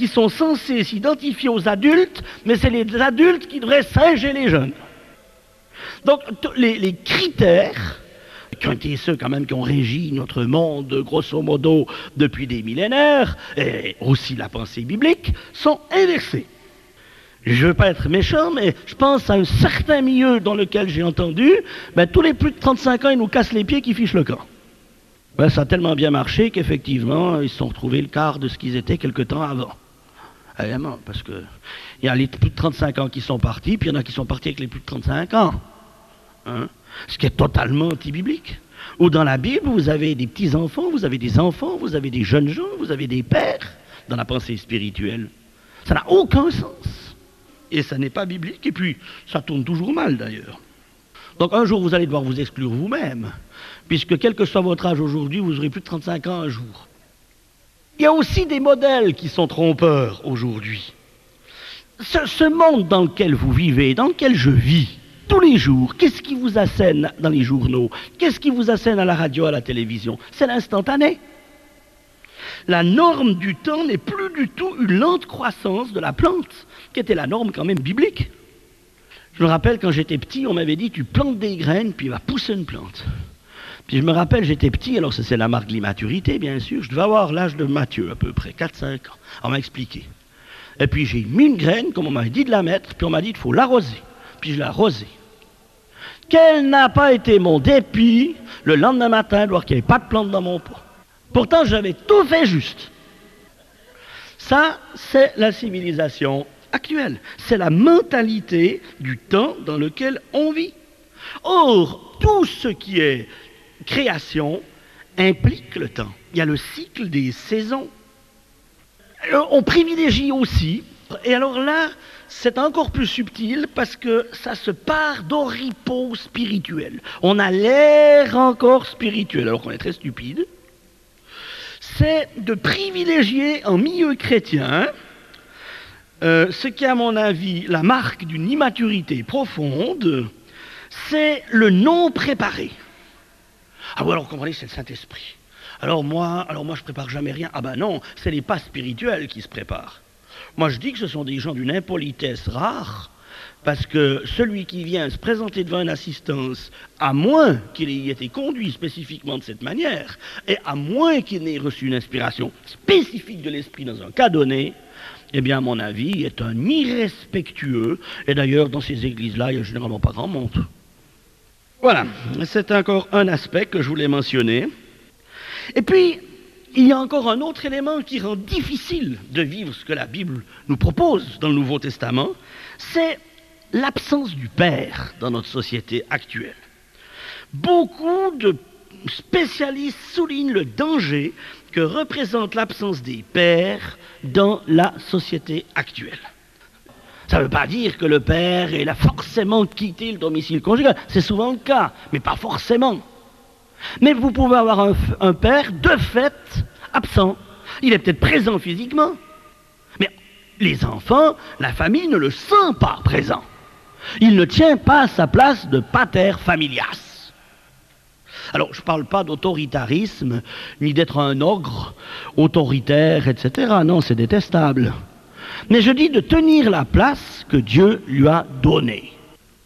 qui sont censés s'identifier aux adultes, mais c'est les adultes qui devraient singer les jeunes. Donc les critères, qui ont été ceux quand même qui ont régi notre monde, grosso modo, depuis des millénaires, et aussi la pensée biblique, sont inversés. Je ne veux pas être méchant, mais je pense à un certain milieu dans lequel j'ai entendu, tous les plus de 35 ans, ils nous cassent les pieds, qu'ils fichent le camp. Ça a tellement bien marché qu'effectivement, ils se sont retrouvés le quart de ce qu'ils étaient quelque temps avant. Évidemment, parce qu'il y a les plus de 35 ans qui sont partis, puis il y en a qui sont partis avec les plus de 35 ans. Hein? Ce qui est totalement anti-biblique. Ou dans la Bible, vous avez des petits-enfants, vous avez des enfants, vous avez des jeunes gens, vous avez des pères dans la pensée spirituelle. Ça n'a aucun sens. Et ça n'est pas biblique, et puis ça tourne toujours mal d'ailleurs. Donc un jour, vous allez devoir vous exclure vous-même, puisque quel que soit votre âge aujourd'hui, vous aurez plus de 35 ans un jour. Il y a aussi des modèles qui sont trompeurs aujourd'hui. Ce monde dans lequel vous vivez, dans lequel je vis, tous les jours, qu'est-ce qui vous assène dans les journaux? Qu'est-ce qui vous assène à la radio, à la télévision? C'est l'instantané. La norme du temps n'est plus du tout une lente croissance de la plante, qui était la norme quand même biblique. Je me rappelle quand j'étais petit, on m'avait dit tu plantes des graines, puis il va pousser une plante. Puis je me rappelle, j'étais petit, alors c'est la marque de l'immaturité, bien sûr, je devais avoir l'âge de Matthieu à peu près, 4-5 ans. On m'a expliqué. Et puis j'ai mis une graine, comme on m'avait dit de la mettre, puis on m'a dit qu'il faut l'arroser. Puis je l'ai arrosée. Quel n'a pas été mon dépit le lendemain matin de voir qu'il n'y avait pas de plante dans mon pot. Pourtant, j'avais tout fait juste. Ça, c'est la civilisation actuelle. C'est la mentalité du temps dans lequel on vit. Or, tout ce qui est création implique le temps. Il y a le cycle des saisons. On privilégie aussi, et alors là, c'est encore plus subtil parce que ça se part d'oripeaux spirituels. On a l'air encore spirituel, alors qu'on est très stupide. C'est de privilégier en milieu chrétien ce qui est à mon avis la marque d'une immaturité profonde, c'est le non préparé. Ah oui, alors comprenez, c'est le Saint-Esprit. Alors moi je prépare jamais rien. Ah ben non, c'est les pas spirituels qui se préparent. Moi je dis que ce sont des gens d'une impolitesse rare, parce que celui qui vient se présenter devant une assistance, à moins qu'il ait été conduit spécifiquement de cette manière, et à moins qu'il n'ait reçu une inspiration spécifique de l'esprit dans un cas donné, eh bien à mon avis est un irrespectueux, et d'ailleurs dans ces églises-là, il n'y a généralement pas grand monde. Voilà, c'est encore un aspect que je voulais mentionner. Et puis, il y a encore un autre élément qui rend difficile de vivre ce que la Bible nous propose dans le Nouveau Testament, c'est l'absence du Père dans notre société actuelle. Beaucoup de spécialistes soulignent le danger que représente l'absence des pères dans la société actuelle. Ça ne veut pas dire que le père a forcément quitté le domicile conjugal, c'est souvent le cas, mais pas forcément. Mais vous pouvez avoir un père de fait absent. Il est peut-être présent physiquement, mais les enfants, la famille ne le sent pas présent. Il ne tient pas sa place de pater familias. Alors, je ne parle pas d'autoritarisme, ni d'être un ogre autoritaire, etc. Non, c'est détestable. Mais je dis de tenir la place que Dieu lui a donnée.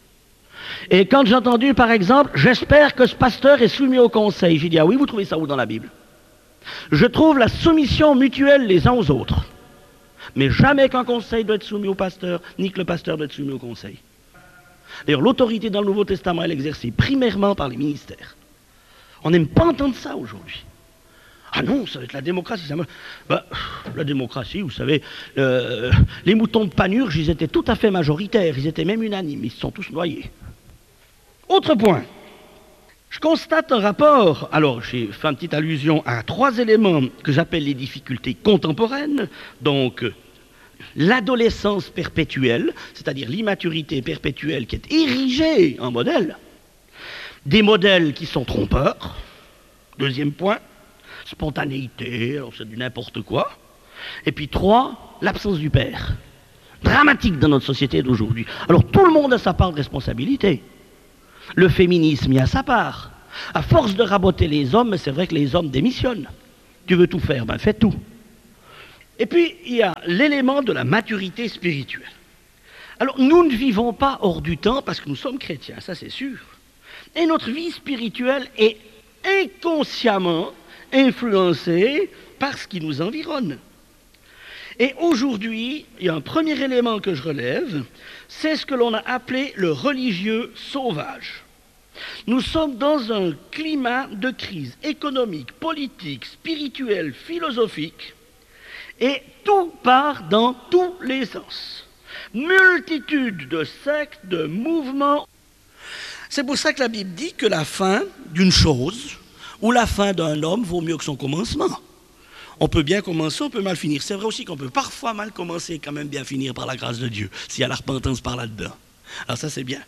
Et quand j'ai entendu, par exemple, j'espère que ce pasteur est soumis au conseil, j'ai dit, ah oui, vous trouvez ça où dans la Bible? Je trouve la soumission mutuelle les uns aux autres. Mais jamais qu'un conseil doit être soumis au pasteur, ni que le pasteur doit être soumis au conseil. D'ailleurs, l'autorité dans le Nouveau Testament, elle est exercée primairement par les ministères. On n'aime pas entendre ça aujourd'hui. Ah non, ça va être la démocratie. La démocratie, vous savez, les moutons de Panurge, ils étaient tout à fait majoritaires, ils étaient même unanimes, ils se sont tous noyés. Autre point, je constate un rapport, alors j'ai fait une petite allusion à 3 éléments que j'appelle les difficultés contemporaines, donc l'adolescence perpétuelle, c'est-à-dire l'immaturité perpétuelle qui est érigée en modèle, des modèles qui sont trompeurs, deuxième point, spontanéité, alors c'est du n'importe quoi, et puis 3, l'absence du père, dramatique dans notre société d'aujourd'hui. Alors tout le monde a sa part de responsabilité. Le féminisme y a sa part. À force de raboter les hommes, c'est vrai que les hommes démissionnent. Tu veux tout faire, ben fais tout. Et puis, il y a l'élément de la maturité spirituelle. Alors, nous ne vivons pas hors du temps parce que nous sommes chrétiens, ça c'est sûr. Et notre vie spirituelle est inconsciemment influencée par ce qui nous environne. Et aujourd'hui, il y a un premier élément que je relève, c'est ce que l'on a appelé le religieux sauvage. Nous sommes dans un climat de crise économique, politique, spirituelle, philosophique, et tout part dans tous les sens. Multitude de sectes, de mouvements. C'est pour ça que la Bible dit que la fin d'une chose ou la fin d'un homme vaut mieux que son commencement. On peut bien commencer, on peut mal finir. C'est vrai aussi qu'on peut parfois mal commencer et quand même bien finir par la grâce de Dieu, s'il y a la repentance par là-dedans. Alors ça, c'est bien.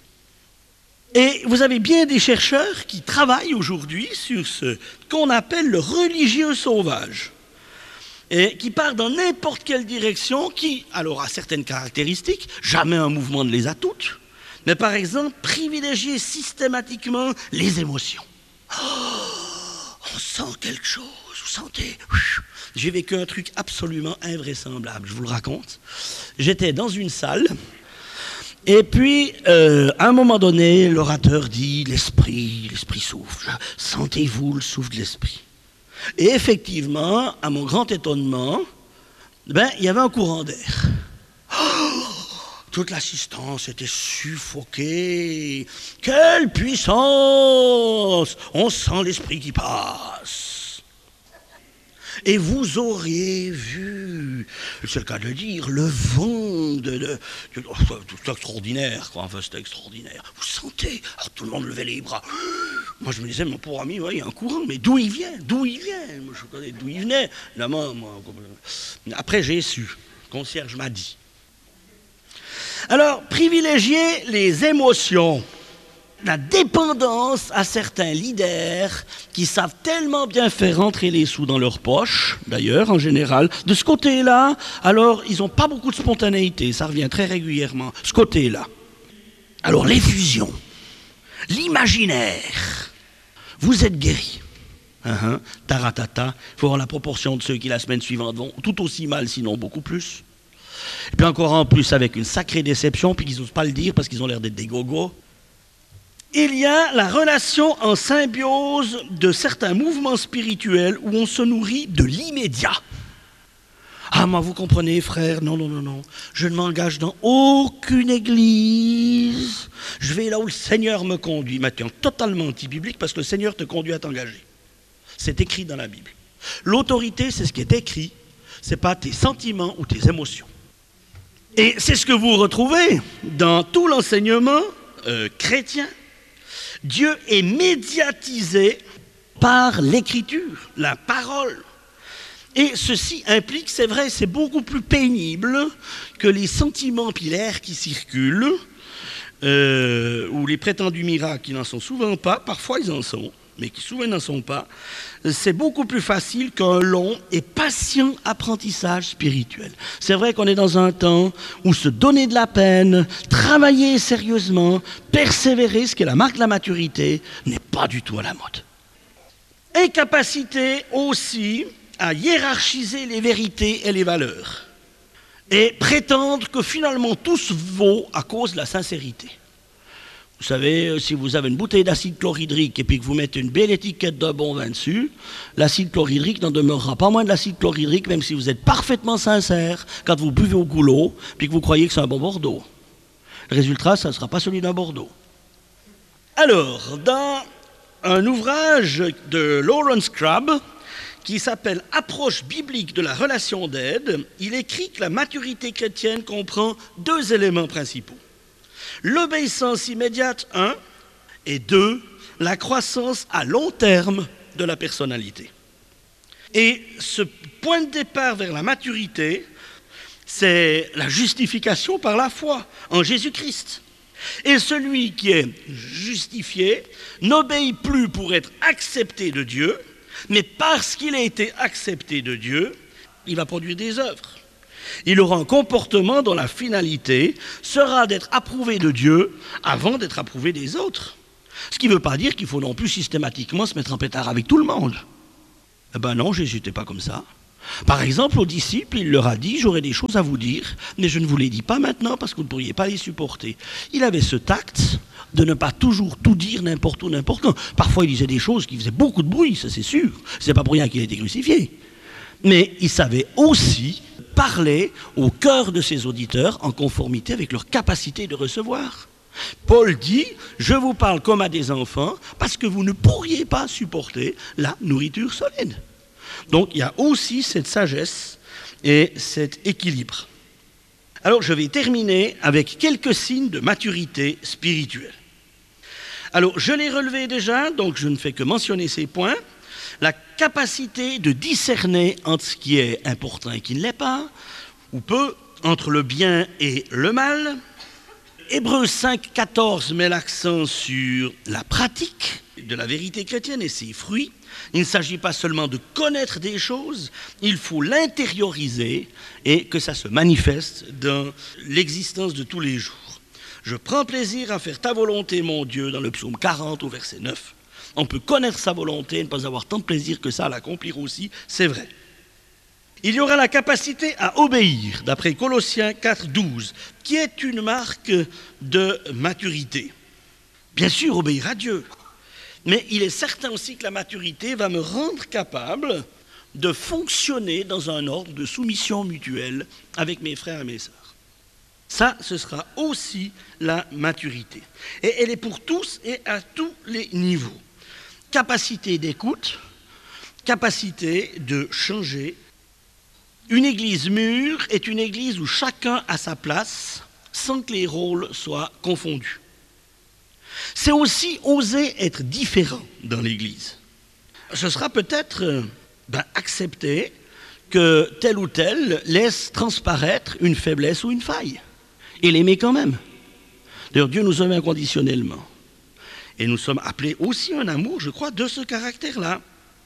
Et vous avez bien des chercheurs qui travaillent aujourd'hui sur ce qu'on appelle le religieux sauvage, et qui part dans n'importe quelle direction, qui, alors, a certaines caractéristiques, jamais un mouvement ne les a toutes, mais par exemple, privilégier systématiquement les émotions. Oh, on sent quelque chose, vous sentez? J'ai vécu un truc absolument invraisemblable, je vous le raconte. J'étais dans une salle, et puis, à un moment donné, l'orateur dit, l'esprit souffle, sentez-vous le souffle de l'esprit? Et effectivement, à mon grand étonnement, il y avait un courant d'air. Oh, toute l'assistance était suffoquée. Quelle puissance! On sent l'esprit qui passe. Et vous auriez vu, c'est le cas de le dire, le vent c'est extraordinaire, quoi. Enfin, c'était extraordinaire. Vous sentez? Alors tout le monde levait les bras. Moi, je me disais, mon pauvre ami, ouais, il y a un courant, mais d'où il vient? Moi, je connais d'où il venait. Là, moi, après, j'ai su. Le concierge m'a dit. Alors, privilégier les émotions, la dépendance à certains leaders qui savent tellement bien faire rentrer les sous dans leur poche, d'ailleurs, en général. De ce côté-là, alors, ils n'ont pas beaucoup de spontanéité. Ça revient très régulièrement. Ce côté-là. Alors, l'effusion, l'imaginaire. Vous êtes guéri. Taratata. Il faut avoir la proportion de ceux qui, la semaine suivante, vont tout aussi mal, sinon beaucoup plus. Et puis encore en plus, avec une sacrée déception, puis qu'ils n'osent pas le dire parce qu'ils ont l'air d'être des gogos. Il y a la relation en symbiose de certains mouvements spirituels où on se nourrit de l'immédiat. Ah, moi, vous comprenez, frère, non. Je ne m'engage dans aucune église. Je vais là où le Seigneur me conduit. Maintenant, totalement anti-biblique parce que le Seigneur te conduit à t'engager. C'est écrit dans la Bible. L'autorité, c'est ce qui est écrit. Ce n'est pas tes sentiments ou tes émotions. Et c'est ce que vous retrouvez dans tout l'enseignement chrétien. Dieu est médiatisé par l'écriture, la parole. Et ceci implique, c'est vrai, c'est beaucoup plus pénible que les sentiments pilaires qui circulent, ou les prétendus miracles qui n'en sont souvent pas, parfois ils en sont, mais qui souvent n'en sont pas. C'est beaucoup plus facile qu'un long et patient apprentissage spirituel. C'est vrai qu'on est dans un temps où se donner de la peine, travailler sérieusement, persévérer, ce qui est la marque de la maturité, n'est pas du tout à la mode. Incapacité aussi à hiérarchiser les vérités et les valeurs et prétendre que finalement tout se vaut à cause de la sincérité. Vous savez, si vous avez une bouteille d'acide chlorhydrique et puis que vous mettez une belle étiquette de bon vin dessus, l'acide chlorhydrique n'en demeurera pas moins de l'acide chlorhydrique, même si vous êtes parfaitement sincère quand vous buvez au goulot puis que vous croyez que c'est un bon Bordeaux. Le résultat, ça ne sera pas celui d'un Bordeaux. Alors, dans un ouvrage de Lawrence Crabb, qui s'appelle « Approche biblique de la relation d'aide », il écrit que la maturité chrétienne comprend deux éléments principaux. L'obéissance immédiate, 1, et 2, la croissance à long terme de la personnalité. Et ce point de départ vers la maturité, c'est la justification par la foi en Jésus-Christ. Et celui qui est justifié n'obéit plus pour être accepté de Dieu, mais parce qu'il a été accepté de Dieu, il va produire des œuvres. Il aura un comportement dont la finalité sera d'être approuvé de Dieu avant d'être approuvé des autres. Ce qui ne veut pas dire qu'il faut non plus systématiquement se mettre en pétard avec tout le monde. Eh ben non, Jésus n'était pas comme ça. Par exemple, aux disciples, il leur a dit « J'aurai des choses à vous dire, mais je ne vous les dis pas maintenant parce que vous ne pourriez pas les supporter. » Il avait ce tact de ne pas toujours tout dire n'importe où, n'importe quand. Parfois, il disait des choses qui faisaient beaucoup de bruit, ça c'est sûr. C'est pas pour rien qu'il a été crucifié. Mais il savait aussi parler au cœur de ses auditeurs en conformité avec leur capacité de recevoir. Paul dit « Je vous parle comme à des enfants parce que vous ne pourriez pas supporter la nourriture solide. » Donc, il y a aussi cette sagesse et cet équilibre. Alors, je vais terminer avec quelques signes de maturité spirituelle. Alors, je l'ai relevé déjà, donc je ne fais que mentionner ces points. La capacité de discerner entre ce qui est important et qui ne l'est pas, ou peu, entre le bien et le mal. Hébreux 5, 14 met l'accent sur la pratique de la vérité chrétienne et ses fruits. Il ne s'agit pas seulement de connaître des choses, il faut l'intérioriser et que ça se manifeste dans l'existence de tous les jours. Je prends plaisir à faire ta volonté, mon Dieu, dans le psaume 40 au verset 9. On peut connaître sa volonté et ne pas avoir tant de plaisir que ça à l'accomplir aussi, c'est vrai. Il y aura la capacité à obéir, d'après Colossiens 4, 12, qui est une marque de maturité. Bien sûr, obéir à Dieu. Mais il est certain aussi que la maturité va me rendre capable de fonctionner dans un ordre de soumission mutuelle avec mes frères et mes sœurs. Ça, ce sera aussi la maturité. Et elle est pour tous et à tous les niveaux. Capacité d'écoute, capacité de changer. Une église mûre est une église où chacun a sa place sans que les rôles soient confondus. C'est aussi oser être différent dans l'Église. Ce sera peut-être accepter que tel ou tel laisse transparaître une faiblesse ou une faille et l'aimer quand même. D'ailleurs, Dieu nous aime inconditionnellement. Et nous sommes appelés aussi à un amour, je crois, de ce caractère-là.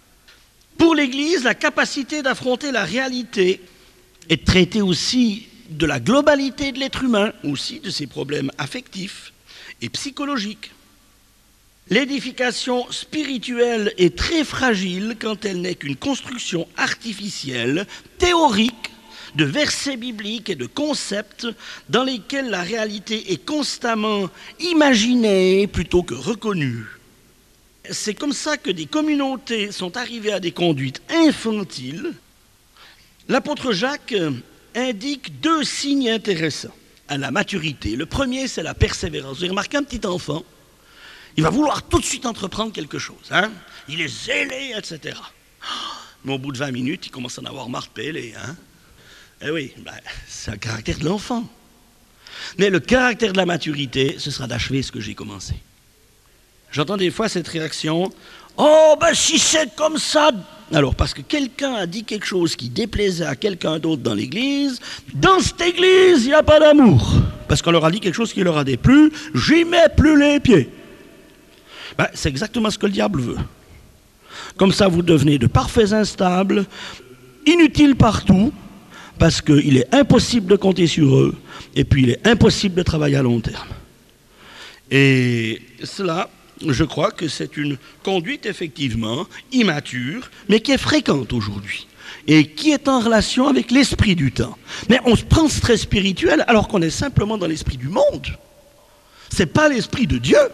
Pour l'Église, la capacité d'affronter la réalité et de traiter aussi de la globalité de l'être humain, aussi de ses problèmes affectifs et psychologique. L'édification spirituelle est très fragile quand elle n'est qu'une construction artificielle, théorique, de versets bibliques et de concepts dans lesquels la réalité est constamment imaginée plutôt que reconnue. C'est comme ça que des communautés sont arrivées à des conduites infantiles. L'apôtre Jacques indique deux signes intéressants à la maturité. Le premier, c'est la persévérance. Vous avez remarqué un petit enfant, il va vouloir tout de suite entreprendre quelque chose. Hein? Il est zélé, etc. Mais au bout de 20 minutes, il commence à en avoir marre de péler. Hein? Eh oui, c'est un caractère de l'enfant. Mais le caractère de la maturité, ce sera d'achever ce que j'ai commencé. J'entends des fois cette réaction, « Oh, si c'est comme ça !» Alors, parce que quelqu'un a dit quelque chose qui déplaisait à quelqu'un d'autre dans l'église, dans cette église, il n'y a pas d'amour. Parce qu'on leur a dit quelque chose qui leur a déplu, j'y mets plus les pieds. C'est exactement ce que le diable veut. Comme ça, vous devenez de parfaits instables, inutiles partout, parce qu'il est impossible de compter sur eux, et puis il est impossible de travailler à long terme. Et cela, je crois que c'est une conduite effectivement immature, mais qui est fréquente aujourd'hui, et qui est en relation avec l'esprit du temps. Mais on se prend ce trait spirituel alors qu'on est simplement dans l'esprit du monde. Ce n'est pas l'esprit de Dieu.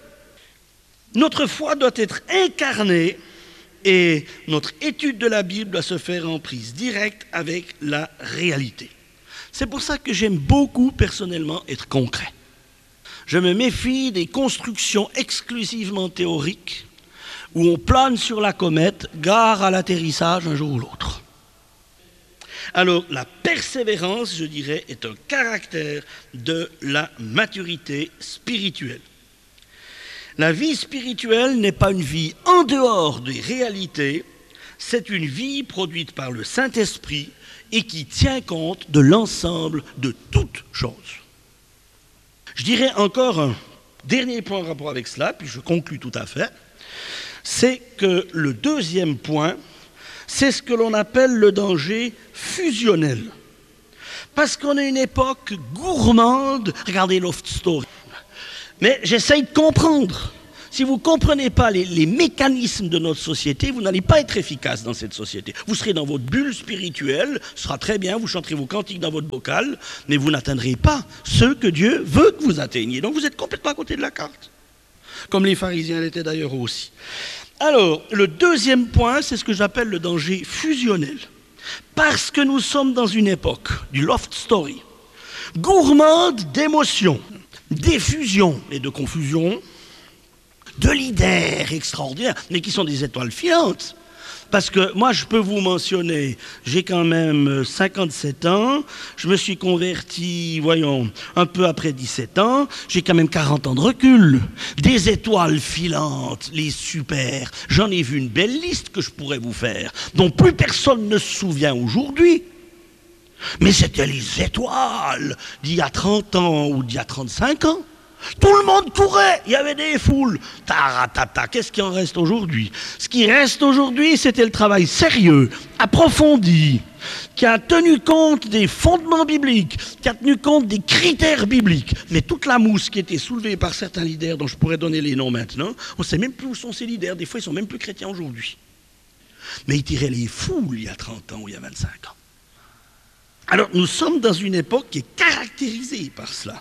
Notre foi doit être incarnée et notre étude de la Bible doit se faire en prise directe avec la réalité. C'est pour ça que j'aime beaucoup personnellement être concret. Je me méfie des constructions exclusivement théoriques où on plane sur la comète, gare à l'atterrissage un jour ou l'autre. Alors, la persévérance, je dirais, est un caractère de la maturité spirituelle. La vie spirituelle n'est pas une vie en dehors des réalités, c'est une vie produite par le Saint-Esprit et qui tient compte de l'ensemble de toutes choses. Je dirais encore un dernier point en rapport avec cela, puis je conclus tout à fait, c'est que le deuxième point, c'est ce que l'on appelle le danger fusionnel. Parce qu'on est une époque gourmande, regardez Love Story. Mais j'essaye de comprendre. si vous ne comprenez pas les mécanismes de notre société, vous n'allez pas être efficace dans cette société. Vous serez dans votre bulle spirituelle, ce sera très bien, vous chanterez vos cantiques dans votre bocal, mais vous n'atteindrez pas ce que Dieu veut que vous atteigniez. Donc vous êtes complètement à côté de la carte. Comme les pharisiens l'étaient d'ailleurs aussi. Alors, le deuxième point, c'est ce que j'appelle le danger fusionnel. Parce que nous sommes dans une époque du loft story, gourmande d'émotions, d'effusions et de confusions, de leaders extraordinaires, mais qui sont des étoiles filantes. Parce que moi, je peux vous mentionner, j'ai quand même 57 ans, je me suis converti, un peu après 17 ans, j'ai quand même 40 ans de recul. Des étoiles filantes, les super, j'en ai vu une belle liste que je pourrais vous faire, dont plus personne ne se souvient aujourd'hui. Mais c'était les étoiles d'il y a 30 ans ou d'il y a 35 ans. Tout le monde courait, il y avait des foules. Taratata, qu'est-ce qui en reste aujourd'hui? Ce qui reste aujourd'hui, c'était le travail sérieux, approfondi, qui a tenu compte des fondements bibliques, qui a tenu compte des critères bibliques. Mais toute la mousse qui était soulevée par certains leaders, dont je pourrais donner les noms maintenant, on ne sait même plus où sont ces leaders. Des fois, ils ne sont même plus chrétiens aujourd'hui. Mais ils tiraient les foules il y a 30 ans ou il y a 25 ans. Alors, nous sommes dans une époque qui est caractérisée par cela.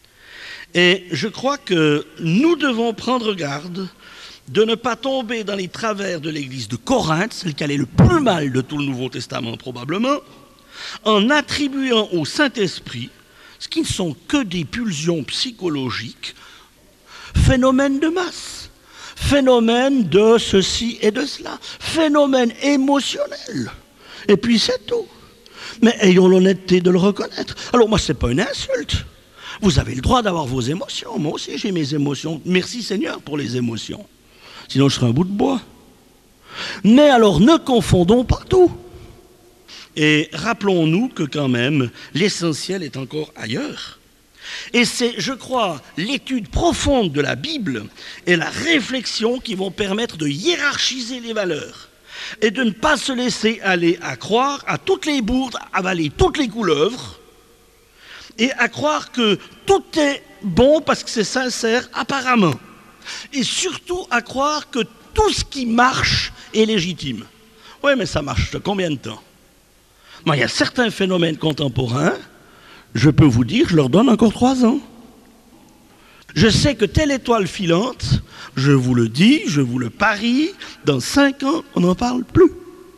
Et je crois que nous devons prendre garde de ne pas tomber dans les travers de l'église de Corinthe, celle qui allait le plus mal de tout le Nouveau Testament probablement, en attribuant au Saint-Esprit ce qui ne sont que des pulsions psychologiques, phénomènes de masse, phénomènes de ceci et de cela, phénomènes émotionnels. Et puis c'est tout. Mais ayons l'honnêteté de le reconnaître. Alors moi, ce n'est pas une insulte. Vous avez le droit d'avoir vos émotions. Moi aussi, j'ai mes émotions. Merci Seigneur pour les émotions. Sinon, je serais un bout de bois. Mais alors, ne confondons pas tout. Et rappelons-nous que quand même, l'essentiel est encore ailleurs. Et c'est, je crois, l'étude profonde de la Bible et la réflexion qui vont permettre de hiérarchiser les valeurs et de ne pas se laisser aller à croire à toutes les bourdes, avaler toutes les couleuvres, et à croire que tout est bon parce que c'est sincère apparemment. Et surtout à croire que tout ce qui marche est légitime. Oui, mais ça marche de combien de temps? Moi, il y a certains phénomènes contemporains, je peux vous dire, je leur donne encore 3 ans. Je sais que telle étoile filante, je vous le dis, je vous le parie, dans 5 ans, on n'en parle plus.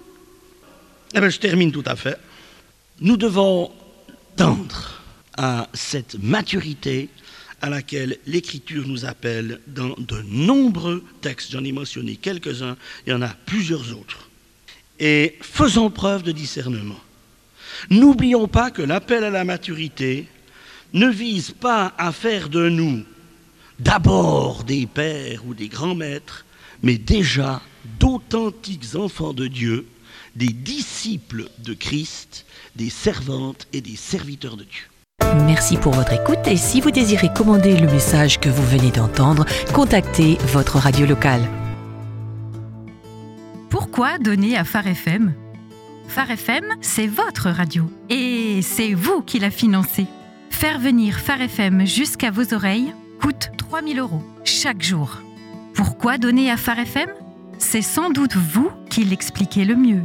Eh bien, je termine tout à fait. Nous devons tendre à cette maturité à laquelle l'Écriture nous appelle dans de nombreux textes. J'en ai mentionné quelques-uns, il y en a plusieurs autres. Et faisons preuve de discernement. N'oublions pas que l'appel à la maturité ne vise pas à faire de nous d'abord des pères ou des grands maîtres, mais déjà d'authentiques enfants de Dieu, des disciples de Christ, des servantes et des serviteurs de Dieu. Merci pour votre écoute et si vous désirez commander le message que vous venez d'entendre, contactez votre radio locale. Pourquoi donner à Phare FM ? Phare FM, c'est votre radio et c'est vous qui la financez. Faire venir Phare FM jusqu'à vos oreilles coûte 3 000 € chaque jour. Pourquoi donner à Phare FM ? C'est sans doute vous qui l'expliquez le mieux.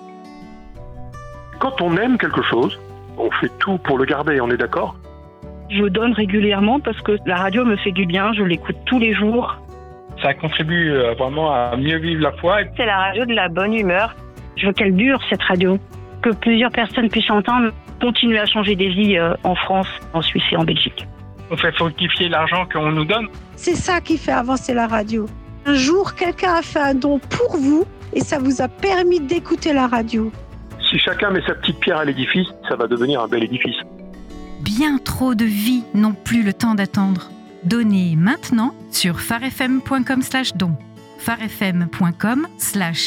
Quand on aime quelque chose, on fait tout pour le garder, on est d'accord ? Je donne régulièrement parce que la radio me fait du bien, je l'écoute tous les jours. Ça contribue vraiment à mieux vivre la foi. C'est la radio de la bonne humeur. Je veux qu'elle dure, cette radio. Que plusieurs personnes puissent entendre, continuer à changer des vies en France, en Suisse et en Belgique. On fait fructifier l'argent qu'on nous donne. C'est ça qui fait avancer la radio. Un jour, quelqu'un a fait un don pour vous et ça vous a permis d'écouter la radio. Si chacun met sa petite pierre à l'édifice, ça va devenir un bel édifice. Bien trop de vies n'ont plus le temps d'attendre. Donnez maintenant sur pharefm.com/don. pharefm.com/